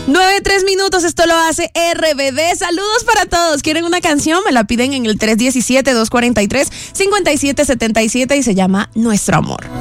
9:03, esto lo hace RBD. Saludos para todos. ¿Quieren una canción? Me la piden en el 317-243-5777 y se llama Nuestro Amor.